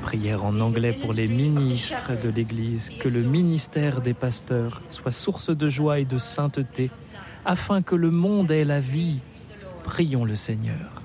Prière en anglais pour les ministres de l'Église, que le ministère des pasteurs soit source de joie et de sainteté, afin que le monde ait la vie. Prions le Seigneur.